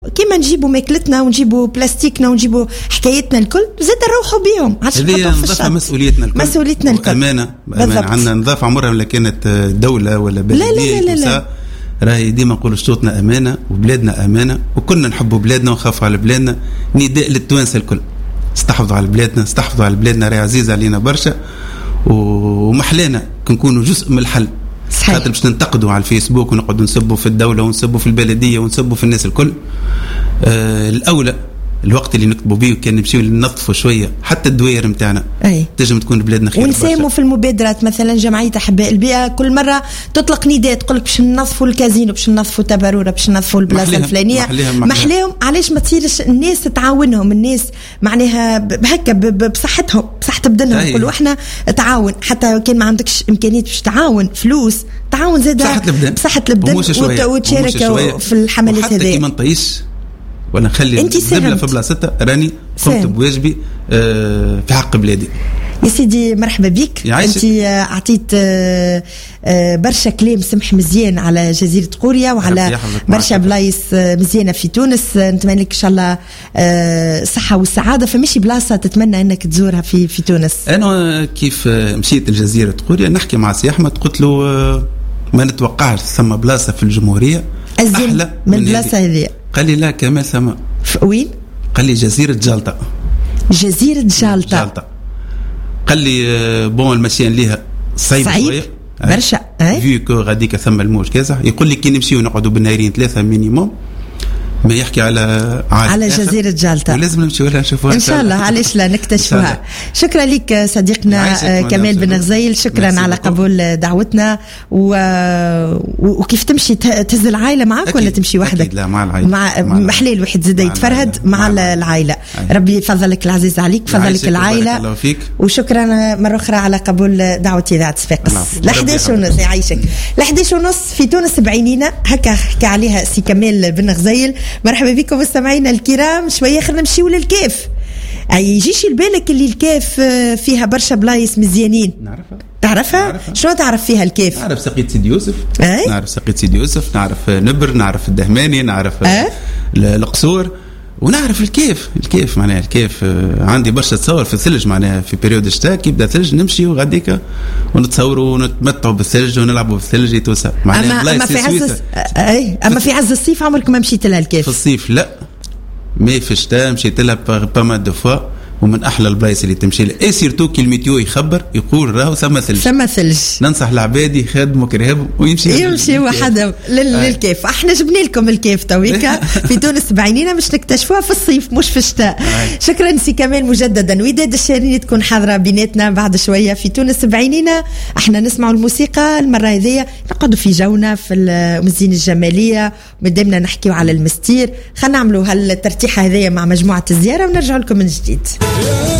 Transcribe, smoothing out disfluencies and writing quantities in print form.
كيما نجيبوا ماكلتنا ونجيبوا بلاستيكنا ونجيبوا حكايتنا الكل زاد نروحوا بيهم. هذه نظافة مسؤوليتنا الكل. أمانة عندنا نظافة عمرها ولا كانت دولة ولا بلدية. لا. راهي ديما نقولوا شطوطنا أمانة وبلادنا أمانة وكلنا نحبوا بلادنا ونخافوا على بلادنا. نداء للتوانسة الكل استحفظوا على بلادنا، استحفظوا على بلادنا، راهي عزيزة علينا برشا ومحلانا كنكونوا جزء من الحل. خاطر باش ننتقدوا على الفيسبوك ونقعدوا نسبوا في الدولة ونسبوا في البلدية ونسبوا في الناس الكل. الأولى الوقت اللي نكتبوا بيه وكان نمشيو ننظفوا شويه حتى الدوائر نتاعنا تنجم تكون بلادنا خير. ونساهموا في المبادرات مثلا جمعيه احباء البيئه كل مره تطلق نداء تقول لك باش ننظفوا الكازينو، باش ننظفوا تبروره، باش ننظفوا البلاصه الفلانيه. محليهم علاش ما تصيرش الناس تعاونهم، الناس معناها بهكا بصحتهم بصحه بدنهم كل واحنا تعاون. حتى كان ما عندكش امكانيات باش تعاون فلوس تعاون زاد بصحه البدن وتشارك في الحملات هذه. حتى كي ما نطيش ولا نخلي الزبلة في بلاصتها راني قمت بواجبي في حق بلادي. يا سيدي مرحبا بك. انت اعطيت برشا كلام سمح مزيان على جزيرة قوريا وعلى برشا بلايص مزيانة في تونس. نتمنى لك ان شاء الله الصحة والسعادة. فمشي بلاصة تتمنى انك تزورها في تونس؟ انا كيف مشيت لجزيرة قوريا نحكي مع سي احمد قلت له ما نتوقعش ثم بلاصة في الجمهورية احلى من البلاصة هذه. قال لي لا كما ثم. وين؟ قال لي جزيرة جالطة. جزيرة جالطة. قال لي بون المشيان ليها صعيب شوية برشا فيكو غاديك ثم الموج كذا. يقول لي كي نمشيو نقعدوا بالنهارين 3 مينيموم ما يحكي على جزيرة جالطة ولازم نمشيو لها نشوفوها ان شاء الله. علاش لا نكتشفوها. شكرا لك صديقنا كمال بن غزيل. شكرا على قبول دعوتنا. وكيف تمشي تهز العائلة معك ولا تمشي وحدك؟ لا مع العائلة. مع محليل الواحد زاد يتفرهد مع العائلة. ربي يفضلك العزيز عليك فضلك العائلة. وشكرا مرة أخرى على قبول دعوتي إذاعة صفاقس. 11:30 يعيشك 11:30 في تونس بعينينا هكا حكى عليها سي كمال بن غزيل. مرحبا بكم مستمعينا الكرام. شويه خلينا نمشيو للكيف. يجيش البالك اللي الكيف فيها برشا بلايص مزيانين. تعرفها؟ شنو تعرف فيها الكيف؟ نعرف سقيت سيدي يوسف. نعرف سقيت سيدي يوسف، نعرف نبر، نعرف الدهماني، نعرف القصور، ونعرف الكيف معناها الكيف. عندي برشا تصور في الثلج معناها في بريود الشتاء كي يبدا الثلج نمشي وغاديك ونتصوروا ونتمتعوا بالثلج ونلعبوا بالثلج يتوسع معناها. اما في عز الصيف عمرك ما مشيت لها الكيف؟ في الصيف لا، مي في الشتاء مشيت لها بامال دو فوا ومن احلى البلايص اللي تمشي لها. اي سيرتو كي الميتيو يخبر يقول راهو ثم ثلج. ننصح العباد يخدموا كرهبهم ويمشي وحدهم للكيف. احنا جبنا لكم الكيف تويكا في تونس بعينينا مش نكتشفوها في الصيف مش في الشتاء. شكرا سي كمال مجددا. وداد الشهريني تكون حاضره بيناتنا بعد شويه في تونس بعينينا. احنا نسمعوا الموسيقى المره هذه نقعدوا في جونا في المزينه الجماليه مدامنا نحكيوا على المستير. خلينا نعملوا هالترتيحه هذه مع مجموعه الزياره ونرجع لكم من جديد.